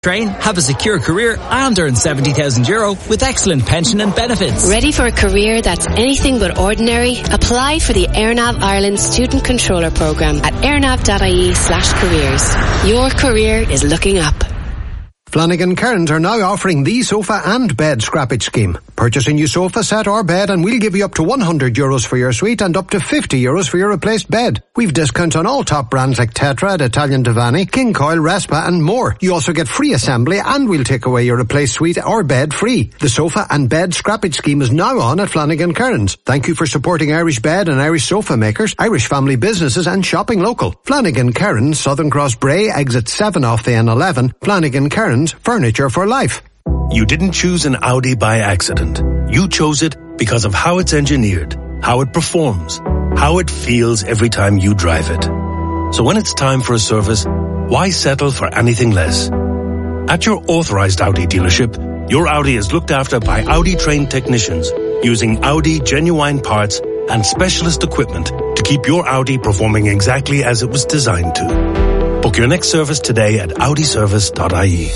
Train, have a secure career and earn €70,000 with excellent pension and benefits. Ready for a career that's anything but ordinary? Apply for the AirNav Ireland Student Controller Programme at airnav.ie/careers. Your career is looking up. Flanagan Cairns are now offering the sofa and bed scrappage scheme. Purchase a new sofa set or bed and we'll give you up to €100 for your suite and up to €50 for your replaced bed. We've discounts on all top brands like Tetra, Italian Divani, King Coil, Respa and more. You also get free assembly and we'll take away your replaced suite or bed free. The sofa and bed scrappage scheme is now on at Flanagan Cairns. Thank you for supporting Irish bed and Irish sofa makers, Irish family businesses and shopping local. Flanagan Cairns, Southern Cross Bray, exit 7 off the N11. Flanagan Cairns, furniture for life. You didn't choose an Audi by accident. You chose it because of how it's engineered, how it performs, how it feels every time you drive it. So when it's time for a service, why settle for anything less? At your authorized Audi dealership, your Audi is looked after by Audi-trained technicians using Audi genuine parts and specialist equipment to keep your Audi performing exactly as it was designed to. Book your next service today at audiservice.ie.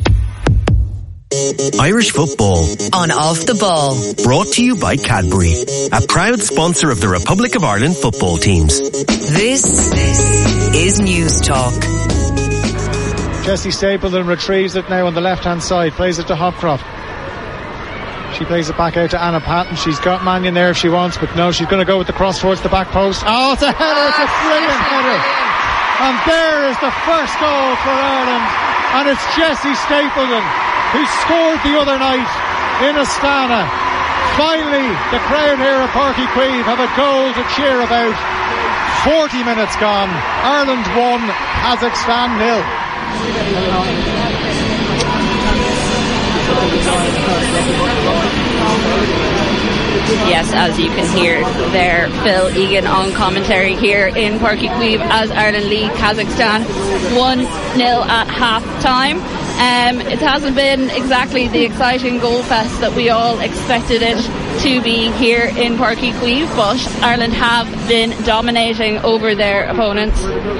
Irish football on Off the Ball, brought to you by Cadbury, a proud sponsor of the Republic of Ireland football teams. This is News Talk. Jessie Stapleton retrieves it now on the left hand side, plays it to Hopcroft. She plays it back out to Anna Patton. She's got Mannion there if she wants, but no, she's going to go with the cross towards the back post. Oh, it's a header, it's a brilliant header. And there is the first goal for Ireland, and it's Jessie Stapleton who scored the other night in Astana. Finally, the crowd here at Páirc Uí Chaoimh have a goal to cheer about. 40 minutes gone. Ireland 1, Kazakhstan 0. Yes, as you can hear there, Phil Egan on commentary here in Páirc Uí Chaoimh as Ireland lead Kazakhstan 1-0 at half time. It hasn't been exactly the exciting goal fest that we all expected it to be here in Páirc Uí Chaoimh, but Ireland have been dominating over their opponents.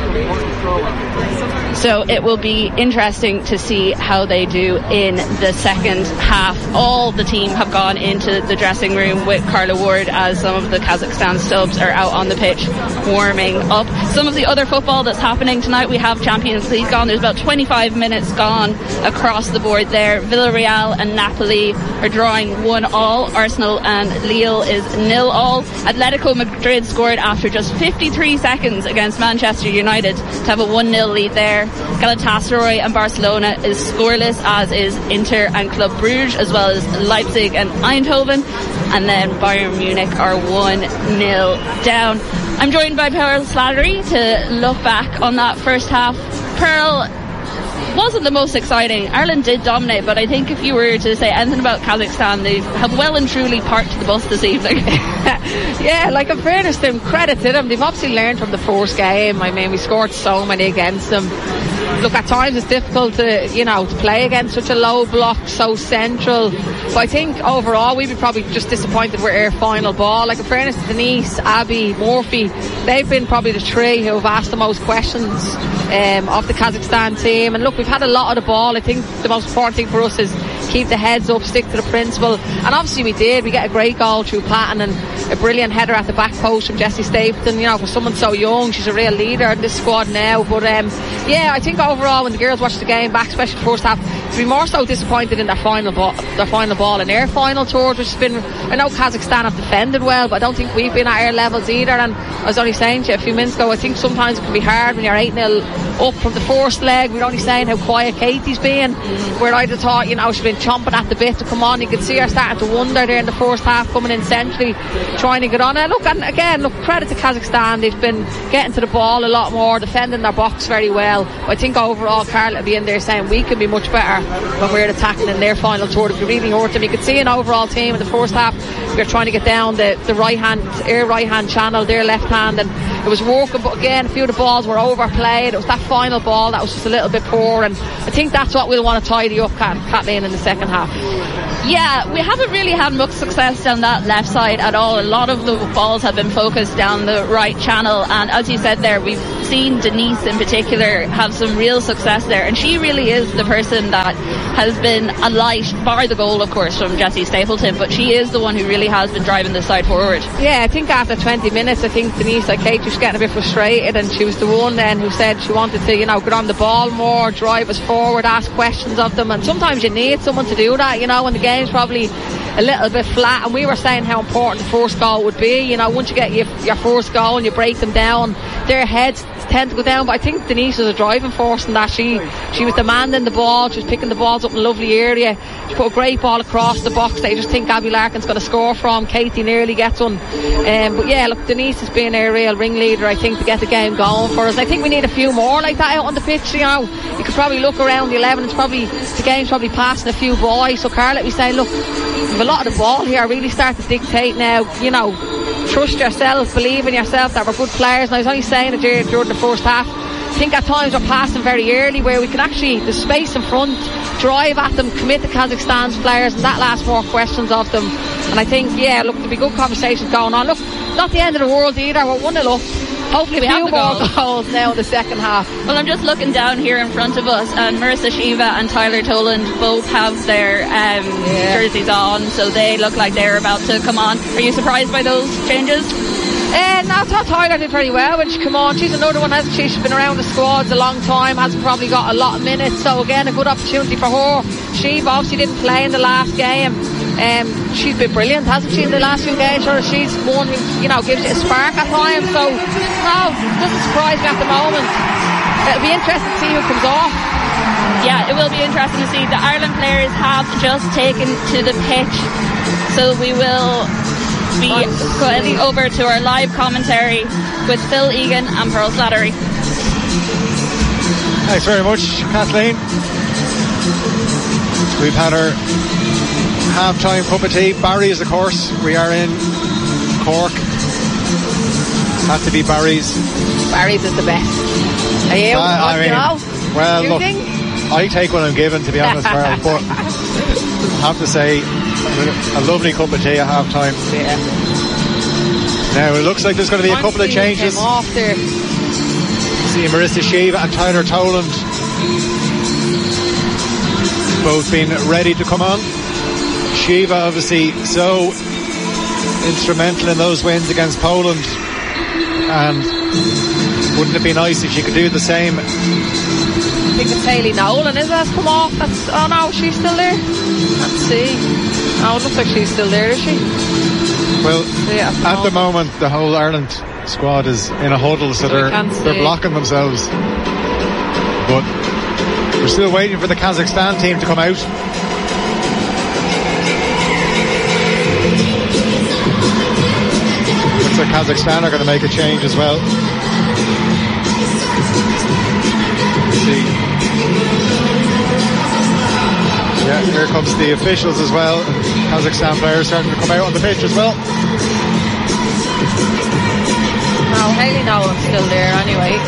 So it will be interesting to see how they do in the second half. All the team have gone into the dressing room with Carla Ward as some of the Kazakhstan subs are out on the pitch warming up. Some of the other football that's happening tonight, we have Champions League on. There's about 25 minutes gone across the board there. Villarreal and Napoli are drawing 1-1. Arsenal and Lille is 0-0. Atletico Madrid scored after just 53 seconds against Manchester United to have a 1-0 lead there. Galatasaray and Barcelona is scoreless, as is Inter and Club Brugge, as well as Leipzig and Eindhoven. And then Bayern Munich are 1-0 down. I'm joined by Pearl Slattery to look back on that first half. Pearl, wasn't the most exciting. Ireland did dominate, but I think if you were to say anything about Kazakhstan, they have well and truly parked the bus this evening. Yeah, like in fairness to them, credit to them, they've obviously learned from the first game. I mean, we scored so many against them. Look, at times it's difficult to play against such a low block, so central. But I think overall we'd be probably just disappointed with our final ball. Like in fairness to Denise, Abby, Murphy, they've been probably the three who have asked the most questions of the Kazakhstan team. And look, we've had a lot of the ball. I think the most important thing for us is keep the heads up, stick to the principle. And obviously we did. We get a great goal through Patton and a brilliant header at the back post from Jessie Stapleton. For someone so young, she's a real leader in this squad now. But yeah, I think overall when the girls watch the game back, especially the first half, to be more so disappointed in their final ball in their final tours, which has been, I know Kazakhstan have defended well, but I don't think we've been at our levels either. And I was only saying to you a few minutes ago, I think sometimes it can be hard when you're 8-0 up from the first leg. We were only saying how quiet Katie's been, where I'd have thought she's been chomping at the bit to come on. You could see her starting to wonder there in the first half, coming in centrally trying to get on. And look, credit to Kazakhstan, they've been getting to the ball a lot more, defending their box very well. But I think overall Carla will be in there saying we can be much better when we're attacking in their final tour. If you really hurt them, you could see an overall team in the first half we were trying to get down the right hand channel, their left hand, and it was working, but again, a few of the balls were overplayed. It was that final ball that was just a little bit poor, and I think that's what we'll want to tidy up, Kathleen, in the second half. Yeah, we haven't really had much success down that left side at all. A lot of the balls have been focused down the right channel, and as you said there, we've seen Denise in particular have some real success there, and she really is the person that has been a light, bar the goal of course from Jessie Stapleton, but she is the one who really has been driving the side forward. Yeah, I think after 20 minutes, I think Denise, like Kate, was getting a bit frustrated, and she was the one then who said she wanted to, get on the ball more, drive us forward, ask questions of them, and sometimes you need someone to do that, when the game's probably a little bit flat, and we were saying how important the first goal would be. Once you get your first goal and you break them down, their heads tend to go down, but I think Denise was a driving force in that. She was demanding the ball, she was picking the balls up in a lovely area, she put a great ball across the box that you just think Abby Larkin's going to score from. Katie nearly gets one, but yeah, look, Denise has been a real ringleader, I think, to get the game going for us. I think we need a few more like that out on the pitch. You could probably look around the 11, the game's probably passing a few boys, so Carl, let me say, look, you've a lot of the ball here, really start to dictate now, trust yourself, believe in yourself that we're good players. And I was only saying it during the first half, I think at times we're passing very early where we can actually, the space in front, drive at them, commit to Kazakhstan's players, and that lasts more questions of them. And I think, there'll be good conversations going on. Look, not the end of the world either, we're 1-0 up. Hopefully we have more goals now in the second half. Well, I'm just looking down here in front of us, and Marissa Shiva and Tyler Toland both have their jerseys on, so they look like they're about to come on. Are you surprised by those changes? No, I thought Tyler did very well when she came on. She's another one, hasn't she? She's been around the squads a long time, hasn't probably got a lot of minutes, so again, a good opportunity for her. Shiva obviously didn't play in the last game. She's been brilliant, hasn't she, in the last few games? She's one who, gives you a spark at times, so no, doesn't surprise me at the moment. It'll be interesting to see who comes off. Yeah, it will be interesting to see. The Ireland players have just taken to the pitch, so we will be going over to our live commentary with Phil Egan and Pearl Slattery. Thanks very much, Kathleen. We've had our half-time cup of tea. Barry's, of course. We are in Cork. Had to be Barry's. Barry's is the best. Are you? Well, look, I take what I'm given, to be honest, Pearl, but I have to say, a lovely cup of tea at half-time. Yeah. Now, it looks like there's going to be a couple of changes. See Marissa Shiva and Tyler Toland both been ready to come on. Shiva obviously so instrumental in those wins against Poland, and wouldn't it be nice if she could do the same? I think it's Hayley Nolan, is that? Come off. Oh no, she's still there. Let's see. Oh, it looks like she's still there, is she? Well, at the moment the whole Ireland squad is in a huddle, so they're blocking themselves, but we're still waiting for the Kazakhstan team to come out. Looks like Kazakhstan are going to make a change as well. Let's see. Yeah, here comes the officials as well. Kazakhstan players starting to come out on the pitch as well. No, Hayley Nolan's still there anyway.